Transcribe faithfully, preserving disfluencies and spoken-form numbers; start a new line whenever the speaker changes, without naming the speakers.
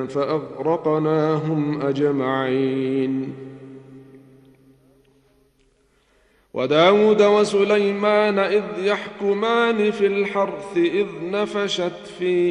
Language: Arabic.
فأغرقناهم أجمعين. وداود وسليمان إذ يحكمان في الحرث إذ نفشت فيه